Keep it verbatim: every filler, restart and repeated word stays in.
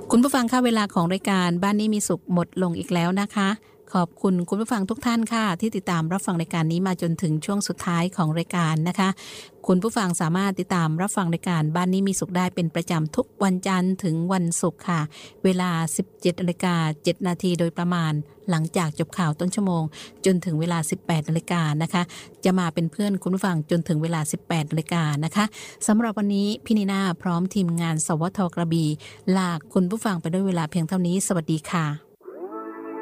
คุณผู้ฟังค่ะเวลาของรายการบ้านนี้มีสุขหมดลงอีกแล้วนะคะขอบคุณคุณผู้ฟังทุกท่านค่ะที่ติดตามรับฟังรายการนี้มาจนถึงช่วงสุดท้ายของรายการนะคะคุณผู้ฟังสามารถติดตามรับฟังรายการบ้านนี้มีสุขได้เป็นประจำทุกวันจันทร์ถึงวันศุกร์ค่ะเวลา สิบเจ็ดนาฬิกาเจ็ดนาทีโดยประมาณหลังจากจบข่าวต้นชั่วโมงจนถึงเวลา สิบแปดนาฬิกานะคะจะมาเป็นเพื่อนคุณผู้ฟังจนถึงเวลา สิบแปดนาฬิกานะคะสำหรับวันนี้พี่นีน่าพร้อมทีมงานสวทกระบี่ลาคุณผู้ฟังไปด้วยเวลาเพียงเท่านี้สวัสดีค่ะ